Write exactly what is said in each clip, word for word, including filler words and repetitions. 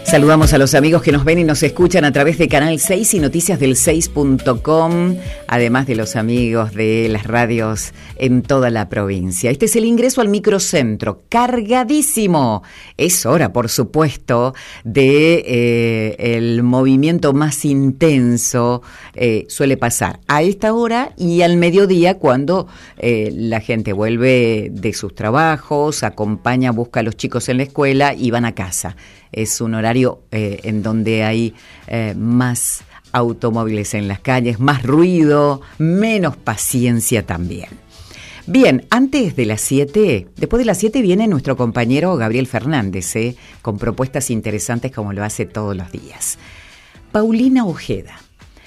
Saludamos a los amigos que nos ven y nos escuchan a través de Canal seis y noticias del seis punto com, además de los amigos de las radios en toda la provincia. Este es el ingreso al microcentro, cargadísimo. Es hora, por supuesto, de eh, el movimiento más intenso. Eh, suele pasar a esta hora y al mediodía, cuando eh, la gente vuelve de sus trabajos, acompaña, busca a los chicos en la escuela y van a casa. Es un horario eh, en donde hay eh, más automóviles en las calles, más ruido, menos paciencia también. Bien, antes de las siete, después de las siete viene nuestro compañero Gabriel Fernández, eh, con propuestas interesantes como lo hace todos los días. Paulina Ojeda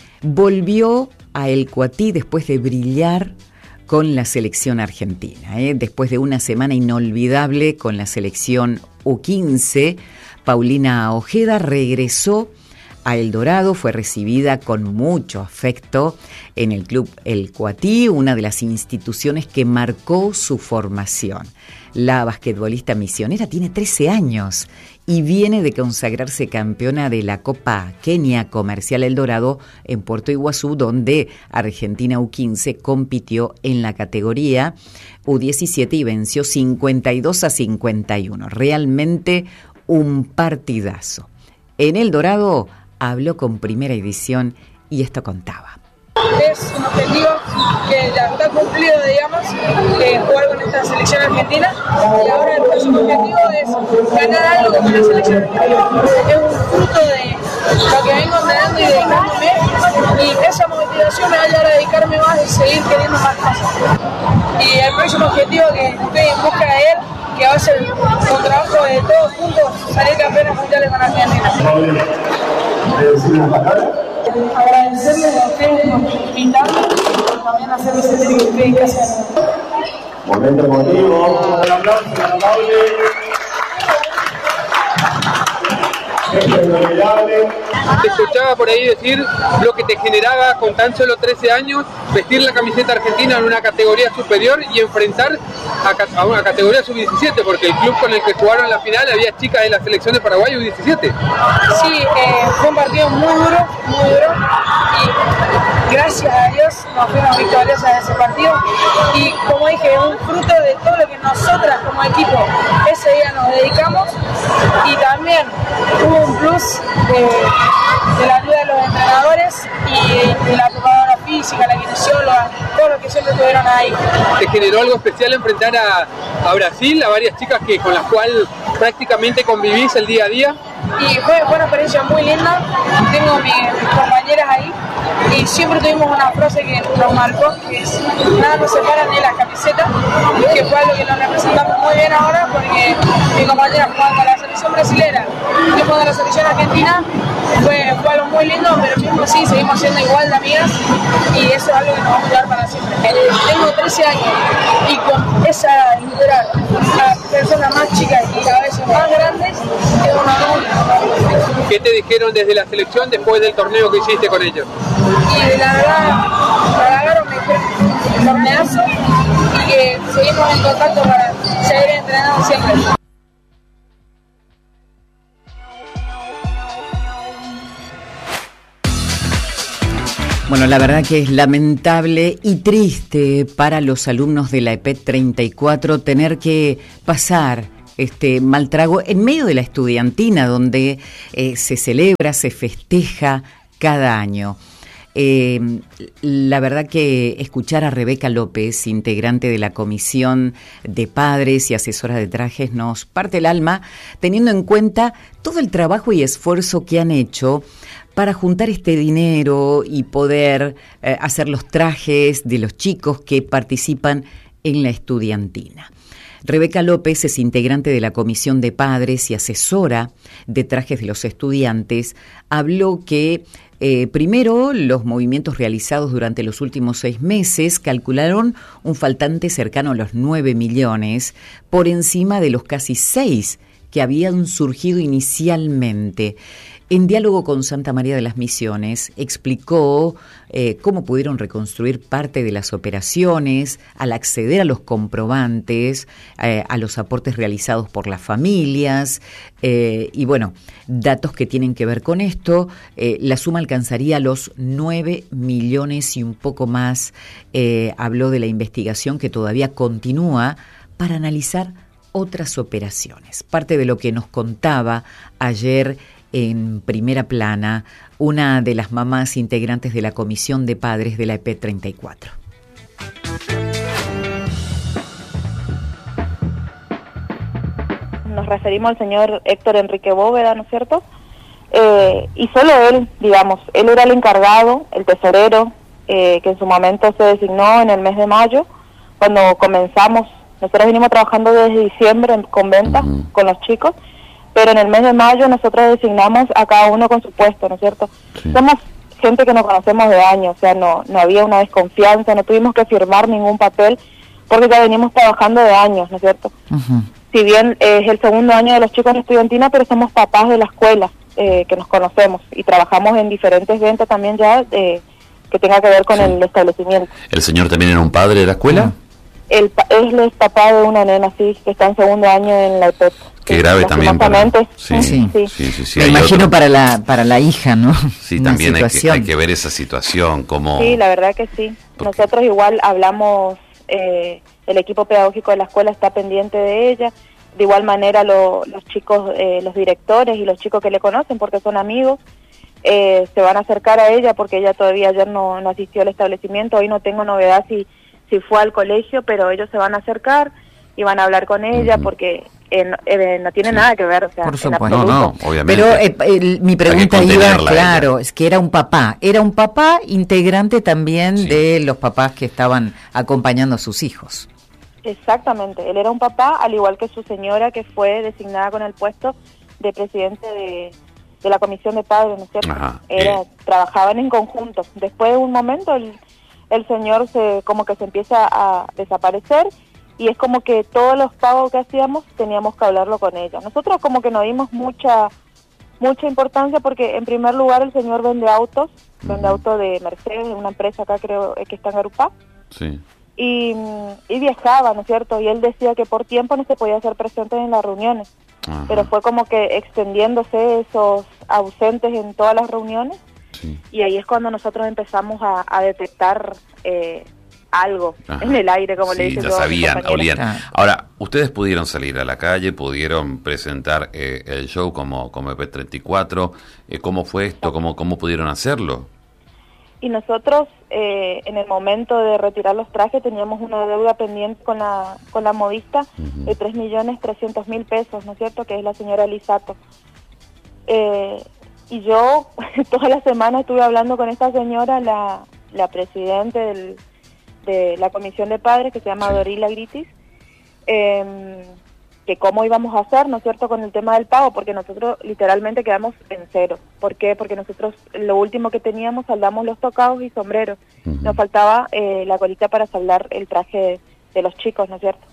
volvió a El Cuatí después de brillar con la selección argentina. Eh, después de una semana inolvidable con la selección U quince, Paulina Ojeda regresó a El Dorado, fue recibida con mucho afecto en el Club El Cuatí, una de las instituciones que marcó su formación. La basquetbolista misionera tiene trece años y viene de consagrarse campeona de la Copa Kenia Comercial El Dorado en Puerto Iguazú, donde Argentina U quince compitió en la categoría U diecisiete y venció cincuenta y dos a cincuenta y uno. Realmente un partidazo. En El Dorado habló con Primera Edición y esto contaba. Es un objetivo que ya está cumplido, digamos, eh, jugar con esta selección argentina, y ahora el próximo objetivo es ganar algo con la selección argentina. Es un fruto de lo que vengo entrenando y dedicándome, y esa motivación me va a llevar a dedicarme más y seguir queriendo más cosas. Y el próximo objetivo que estoy en busca de él, que va a ser un trabajo de todos juntos, salir campeones mundiales con Argentina. Agradecerles a ustedes por invitarme y por también hacer ese tipo de dedicación. Momento emotivo, un aplauso para Pauli. Te escuchaba por ahí decir lo que te generaba con tan solo trece años vestir la camiseta argentina en una categoría superior y enfrentar a, a una categoría sub diecisiete, porque el club con el que jugaron la final había chicas de la selección de Paraguay U diecisiete. Sí, eh, fue un partido muy duro, muy duro, y gracias a Dios nos fuimos victoriosas de ese partido, y como dije, es un fruto de todo lo que nosotras como equipo ese día nos dedicamos, y también hubo un plus de, de la ayuda de los entrenadores y de la preparadora física, la kinesióloga, todos los que siempre estuvieron ahí. ¿Te generó algo especial enfrentar a, a Brasil, a varias chicas que con las cuales prácticamente convivís el día a día? Y fue, fue una experiencia muy linda, tengo mis, mis compañeras ahí, y siempre tuvimos una frase que nos marcó, que es: nada nos separa ni la camiseta, que fue algo que nos representamos muy bien ahora, porque mi compañera jugando a la selección brasilera, yo jugando a la selección argentina, fue, fue algo muy lindo, pero mismo así seguimos siendo igual de amigas, y eso es algo que nos va a ayudar para siempre. Tengo trece años, y con esa integrar a personas más chicas y cada vez más grandes, es un honor. ¿Qué te dijeron desde la selección después del torneo que hiciste con ellos? Y la verdad, me halagaron, me dijeron un torneazo, y que seguimos en contacto para seguir entrenando siempre. Bueno, la verdad que es lamentable y triste para los alumnos de la E P E T treinta y cuatro tener que pasar este mal trago en medio de la estudiantina, donde eh, se celebra, se festeja cada año. Eh, la verdad que escuchar a Rebeca López, integrante de la Comisión de Padres y Asesora de Trajes, nos parte el alma, teniendo en cuenta todo el trabajo y esfuerzo que han hecho para juntar este dinero y poder eh, hacer los trajes de los chicos que participan en la estudiantina. Rebeca López es integrante de la Comisión de Padres y asesora de trajes de los estudiantes. Habló que eh, primero los movimientos realizados durante los últimos seis meses calcularon un faltante cercano a los nueve millones, por encima de los casi seis que habían surgido inicialmente. En diálogo con Santa María de las Misiones, explicó eh, cómo pudieron reconstruir parte de las operaciones al acceder a los comprobantes, eh, a los aportes realizados por las familias, eh, y bueno, datos que tienen que ver con esto. Eh, la suma alcanzaría los nueve millones y un poco más. Eh, habló de la investigación que todavía continúa para analizar otras operaciones. Parte de lo que nos contaba ayer en Primera Plana una de las mamás integrantes de la Comisión de Padres de la E P treinta y cuatro. Nos referimos al señor Héctor Enrique Bóveda, ¿no es cierto? Eh, y solo él, digamos, él era el encargado, el tesorero, eh, que en su momento se designó en el mes de mayo, cuando comenzamos. Nosotros venimos trabajando desde diciembre en, con ventas, uh-huh. con los chicos, pero en el mes de mayo nosotros designamos a cada uno con su puesto, ¿no es cierto? Sí. Somos gente que nos conocemos de años, o sea, no no había una desconfianza, no tuvimos que firmar ningún papel, porque ya venimos trabajando de años, ¿no es cierto? Uh-huh. Si bien eh, es el segundo año de los chicos en estudiantina, pero somos papás de la escuela, eh, que nos conocemos, y trabajamos en diferentes ventas también ya, eh, que tenga que ver con sí. el establecimiento. ¿El señor también era un padre de la escuela? Uh-huh. El, él es papá de una nena, sí, que está en segundo año en la E P E T. Qué grave también para... Sí, sí, sí. sí, sí, sí Me imagino otro... para la para la hija, ¿no? Sí, una también hay que, hay que ver esa situación, como... Sí, la verdad que sí. Porque... Nosotros igual hablamos, eh, el equipo pedagógico de la escuela está pendiente de ella, de igual manera lo, los chicos, eh, los directores y los chicos que le conocen, porque son amigos, eh, se van a acercar a ella, porque ella todavía ayer no, no asistió al establecimiento. Hoy no tengo novedad si... si fue al colegio, pero ellos se van a acercar y van a hablar con ella, uh-huh. porque eh, no, eh, no tiene sí. nada que ver, o sea, por supuesto. No, no, obviamente. Pero eh, eh, mi pregunta iba, claro, es que era un papá, era un papá integrante también sí. de los papás que estaban acompañando a sus hijos. Exactamente, él era un papá, al igual que su señora, que fue designada con el puesto de presidente de, de la Comisión de Padres, ¿no es cierto? Ajá, era, eh. Trabajaban en conjunto. Después de un momento, el el señor se como que se empieza a desaparecer, y es como que todos los pagos que hacíamos teníamos que hablarlo con ella. Nosotros como que nos dimos mucha mucha importancia, porque en primer lugar el señor vende autos, uh-huh. vende autos de Mercedes, de una empresa acá creo que está en Garupá, sí. y, y viajaba, ¿no es cierto? Y él decía que por tiempo no se podía hacer presente en las reuniones, uh-huh. pero fue como que extendiéndose esos ausentes en todas las reuniones. Sí. Y ahí es cuando nosotros empezamos a, a detectar eh, algo Ajá. en el aire, como sí, le dicen. Ya sabían, olían. Ah. Ahora, ustedes pudieron salir a la calle, pudieron presentar eh, el show como, como E P treinta y cuatro. Eh, ¿Cómo fue esto? ¿Cómo, cómo pudieron hacerlo? Y nosotros, eh, en el momento de retirar los trajes, teníamos una deuda pendiente con la con la modista uh-huh. de tres millones trescientos mil pesos, ¿no es cierto?, que es la señora Lisato. Eh... Y yo toda la semana estuve hablando con esta señora, la, la presidente del, de la Comisión de Padres, que se llama sí. Dorila Gritis, eh, que cómo íbamos a hacer, ¿no es cierto?, con el tema del pago, porque nosotros literalmente quedamos en cero. ¿Por qué? Porque nosotros lo último que teníamos, saldamos los tocados y sombreros. Uh-huh. Nos faltaba eh, la colita para saldar el traje de, de los chicos, ¿no es cierto?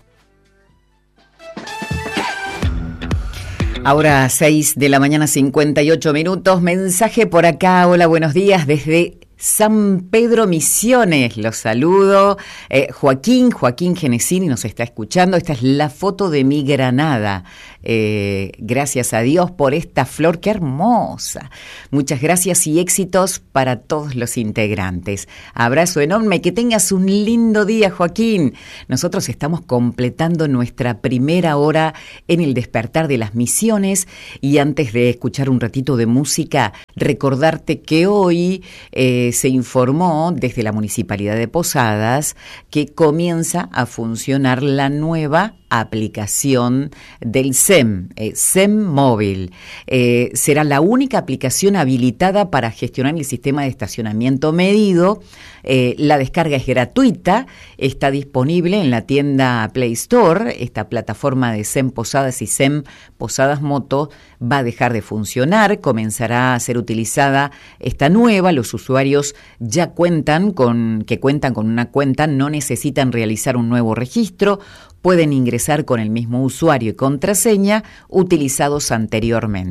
Ahora seis de la mañana, cincuenta y ocho minutos. Mensaje por acá. Hola, buenos días desde San Pedro Misiones. Los saludo. Eh, Joaquín, Joaquín Genesini nos está escuchando. Esta es la foto de mi granada. Eh, gracias a Dios por esta flor, qué hermosa. Muchas gracias y éxitos para todos los integrantes. Abrazo enorme, que tengas un lindo día, Joaquín. Nosotros estamos completando nuestra primera hora en el despertar de las misiones, y antes de escuchar un ratito de música, recordarte que hoy eh, se informó desde la Municipalidad de Posadas que comienza a funcionar la nueva aplicación del S E M, eh, S E M Móvil. Eh, será la única aplicación habilitada para gestionar el sistema de estacionamiento medido. Eh, la descarga es gratuita, está disponible en la tienda Play Store. Esta plataforma de S E M Posadas y S E M Posadas Moto va a dejar de funcionar, comenzará a ser utilizada esta nueva. Los usuarios ya cuentan con, que cuentan con una cuenta, no necesitan realizar un nuevo registro, pueden ingresar con el mismo usuario y contraseña utilizados anteriormente.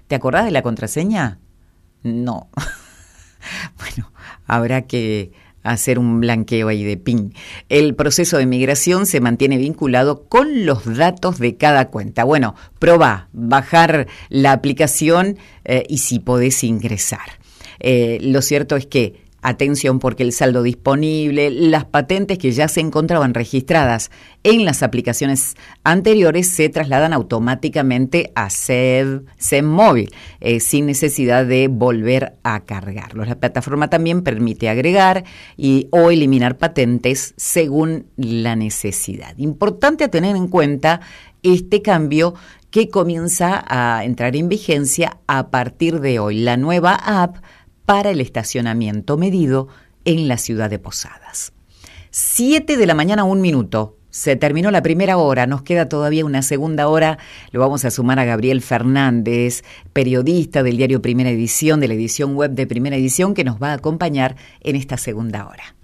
¿Te acordás de la contraseña? No. Bueno, habrá que hacer un blanqueo ahí de PIN. El proceso de migración se mantiene vinculado con los datos de cada cuenta. Bueno, probá, bajar la aplicación eh, y si podés ingresar. Eh, lo cierto es que atención porque el saldo disponible, las patentes que ya se encontraban registradas en las aplicaciones anteriores se trasladan automáticamente a SEM, SEM Móvil, eh, sin necesidad de volver a cargarlos. La plataforma también permite agregar y, o eliminar patentes según la necesidad. Importante a tener en cuenta este cambio que comienza a entrar en vigencia a partir de hoy. La nueva app para el estacionamiento medido en la ciudad de Posadas. Siete de la mañana, un minuto. Se terminó la primera hora, nos queda todavía una segunda hora. Lo vamos a sumar a Gabriel Fernández, periodista del diario Primera Edición, de la edición web de Primera Edición, que nos va a acompañar en esta segunda hora.